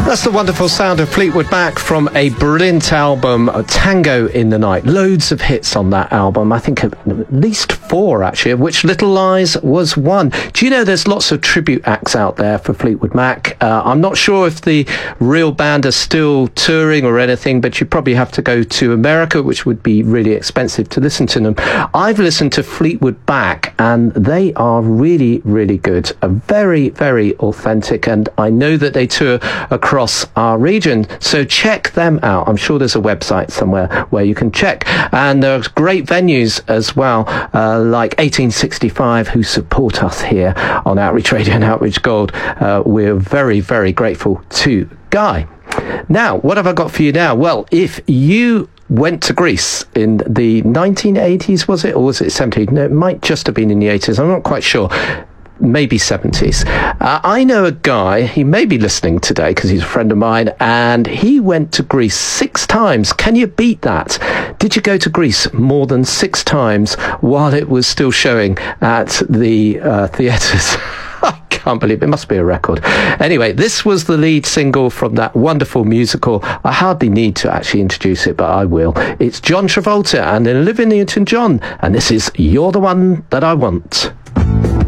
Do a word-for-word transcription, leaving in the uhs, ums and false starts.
That's the wonderful sound of Fleetwood Mac from a brilliant album, Tango in the Night. Loads of hits on that album. I think at least four, actually, of which Little Lies was one. Do you know there's lots of tribute acts out there for Fleetwood Mac? Uh, I'm not sure if the real band are still touring or anything, but you probably have to go to America, which would be really expensive to listen to them. I've listened to Fleetwood Mac, and they are really, really good. Uh, very, very authentic, and I know that they tour across our region, so check them out. I'm sure there's a website somewhere where you can check, and there's great venues as well, uh, like eighteen sixty-five, who support us here on Outreach Radio and Outreach Gold. Uh, we're very, very grateful to Guy. Now, what have I got for you now? Well, if you went to Greece in the nineteen eighties, was it, or was it seventies? No, it might just have been in the eighties. I'm not quite sure. Maybe seventies. Uh, I know a guy, he may be listening today because he's a friend of mine, and he went to Greece six times. Can you beat that? Did you go to Greece more than six times while it was still showing at the uh, theatres? I can't believe it. It must be a record. Anyway, this was the lead single from that wonderful musical. I hardly need to actually introduce it, but I will. It's John Travolta and Olivia Newton-John, and this is You're the One That I Want.